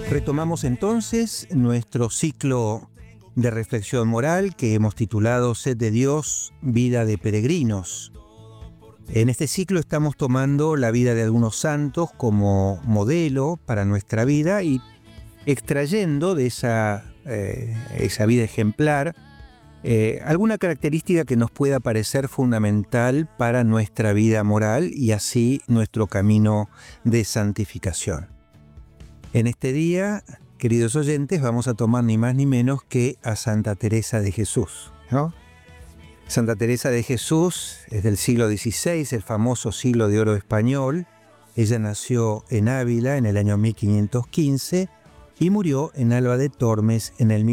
Retomamos entonces nuestro ciclo de reflexión moral que hemos titulado Sed de Dios, vida de peregrinos. En este ciclo estamos tomando la vida de algunos santos como modelo para nuestra vida y extrayendo de esa vida ejemplar alguna característica que nos pueda parecer fundamental para nuestra vida moral y así nuestro camino de santificación. En este día, queridos oyentes, vamos a tomar ni más ni menos que a Santa Teresa de Jesús, ¿no? Santa Teresa de Jesús es del siglo XVI, el famoso siglo de oro español. Ella nació en Ávila en el año 1515 y murió en Alba de Tormes en el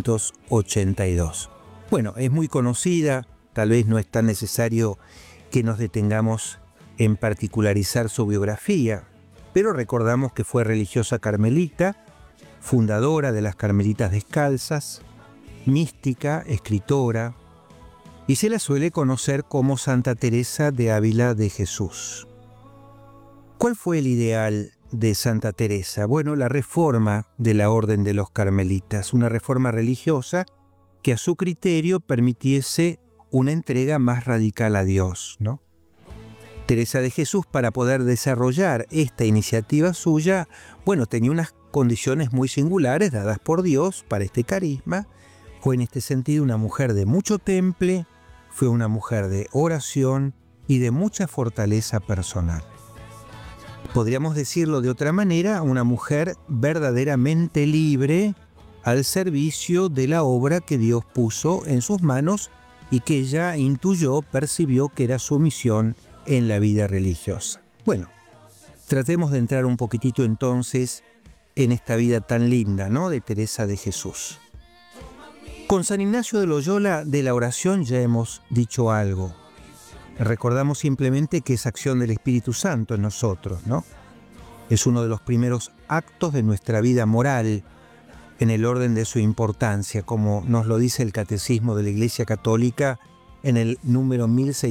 1582. Bueno, es muy conocida, tal vez no es tan necesario que nos detengamos en particularizar su biografía, pero recordamos que fue religiosa carmelita, fundadora de las Carmelitas Descalzas, mística, escritora, y se la suele conocer como Santa Teresa de Ávila de Jesús. ¿Cuál fue el ideal de Santa Teresa? Bueno, la reforma de la Orden de los Carmelitas, una reforma religiosa que a su criterio permitiese una entrega más radical a Dios, ¿no? Teresa de Jesús, para poder desarrollar esta iniciativa suya, bueno, tenía unas condiciones muy singulares dadas por Dios para este carisma. Fue en este sentido una mujer de mucho temple, fue una mujer de oración y de mucha fortaleza personal. Podríamos decirlo de otra manera, una mujer verdaderamente libre al servicio de la obra que Dios puso en sus manos y que ella intuyó, percibió que era su misión en la vida religiosa. Bueno, tratemos de entrar un poquitito entonces en esta vida tan linda, ¿no?, de Teresa de Jesús. Con San Ignacio de Loyola de la oración ya hemos dicho algo. Recordamos simplemente que es acción del Espíritu Santo en nosotros, ¿no? Es uno de los primeros actos de nuestra vida moral en el orden de su importancia, como nos lo dice el Catecismo de la Iglesia Católica en el número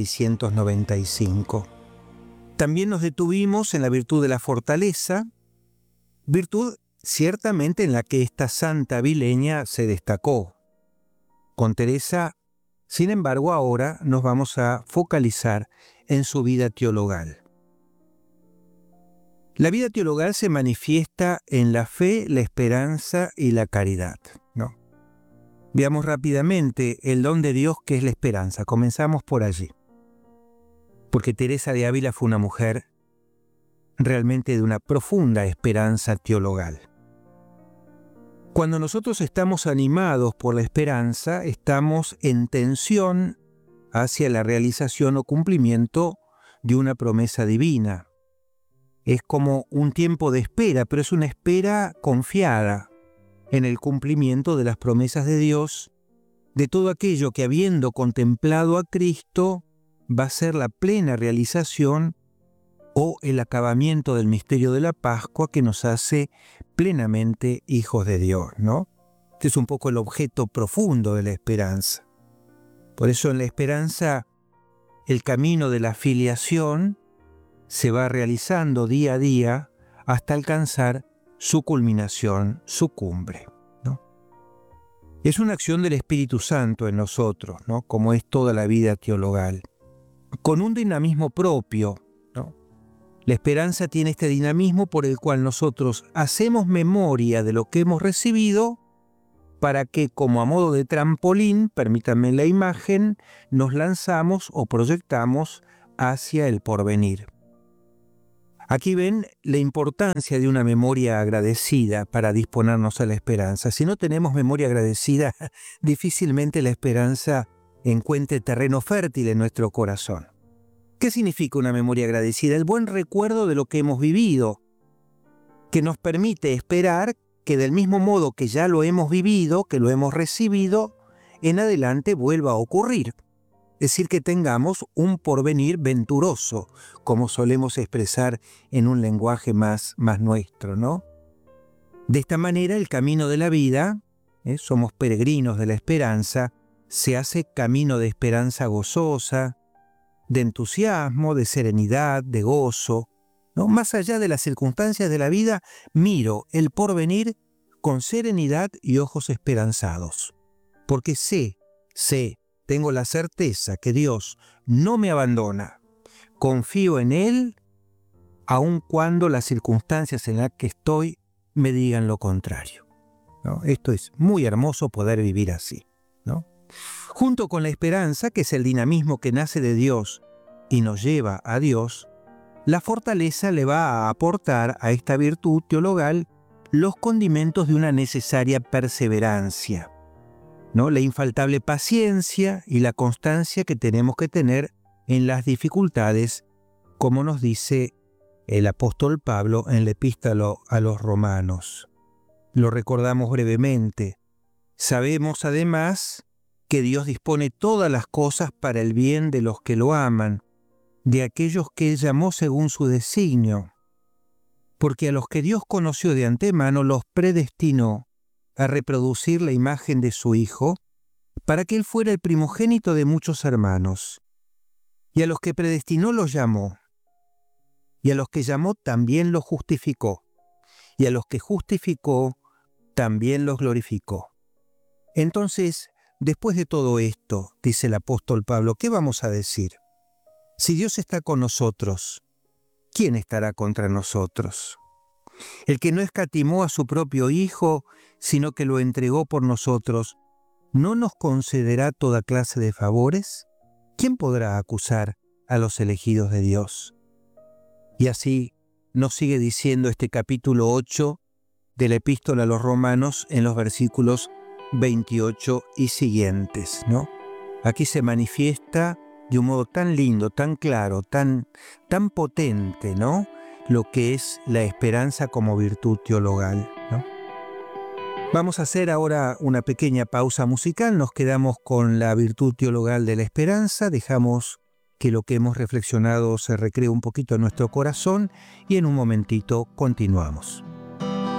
1695. También nos detuvimos en la virtud de la fortaleza, virtud ciertamente en la que esta santa avileña se destacó. Con Teresa, sin embargo, ahora nos vamos a focalizar en su vida teologal. La vida teologal se manifiesta en la fe, la esperanza y la caridad, ¿no? Veamos rápidamente el don de Dios que es la esperanza. Comenzamos por allí. Porque Teresa de Ávila fue una mujer realmente de una profunda esperanza teologal. Cuando nosotros estamos animados por la esperanza, estamos en tensión hacia la realización o cumplimiento de una promesa divina. Es como un tiempo de espera, pero es una espera confiada en el cumplimiento de las promesas de Dios, de todo aquello que, habiendo contemplado a Cristo, va a ser la plena realización o el acabamiento del misterio de la Pascua que nos hace plenamente hijos de Dios, ¿no? Este es un poco el objeto profundo de la esperanza. Por eso en la esperanza el camino de la filiación se va realizando día a día hasta alcanzar su culminación, su cumbre, ¿no? Es una acción del Espíritu Santo en nosotros, ¿no?, como es toda la vida teologal, con un dinamismo propio, ¿no? La esperanza tiene este dinamismo por el cual nosotros hacemos memoria de lo que hemos recibido para que, como a modo de trampolín, permítanme la imagen, nos lanzamos o proyectamos hacia el porvenir. Aquí ven la importancia de una memoria agradecida para disponernos a la esperanza. Si no tenemos memoria agradecida, difícilmente la esperanza encuentre terreno fértil en nuestro corazón. ¿Qué significa una memoria agradecida? El buen recuerdo de lo que hemos vivido, que nos permite esperar que del mismo modo que ya lo hemos vivido, que lo hemos recibido, en adelante vuelva a ocurrir. Es decir, que tengamos un porvenir venturoso, como solemos expresar en un lenguaje más nuestro, ¿no? De esta manera, el camino de la vida, somos peregrinos de la esperanza, se hace camino de esperanza gozosa, de entusiasmo, de serenidad, de gozo, ¿no? Más allá de las circunstancias de la vida, miro el porvenir con serenidad y ojos esperanzados. Porque tengo la certeza que Dios no me abandona. Confío en Él, aun cuando las circunstancias en las que estoy me digan lo contrario, ¿no? Esto es muy hermoso poder vivir así, ¿no? Junto con la esperanza, que es el dinamismo que nace de Dios y nos lleva a Dios, la fortaleza le va a aportar a esta virtud teologal los condimentos de una necesaria perseverancia, ¿no? La infaltable paciencia y la constancia que tenemos que tener en las dificultades, como nos dice el apóstol Pablo en la epístola a los Romanos. Lo recordamos brevemente. Sabemos además que Dios dispone todas las cosas para el bien de los que lo aman, de aquellos que Él llamó según su designio, porque a los que Dios conoció de antemano los predestinó a reproducir la imagen de su Hijo, para que Él fuera el primogénito de muchos hermanos. Y a los que predestinó los llamó, y a los que llamó también los justificó, y a los que justificó también los glorificó. Entonces, después de todo esto, dice el apóstol Pablo, ¿qué vamos a decir? Si Dios está con nosotros, ¿quién estará contra nosotros? El que no escatimó a su propio Hijo, sino que lo entregó por nosotros, ¿no nos concederá toda clase de favores? ¿Quién podrá acusar a los elegidos de Dios? Y así nos sigue diciendo este capítulo 8 de la epístola a los Romanos en los versículos 28 y siguientes, ¿no? Aquí se manifiesta de un modo tan lindo, tan claro, tan potente, ¿no? Lo que es la esperanza como virtud teologal, ¿no? Vamos a hacer ahora una pequeña pausa musical, nos quedamos con la virtud teologal de la esperanza, dejamos que lo que hemos reflexionado se recree un poquito en nuestro corazón y en un momentito continuamos.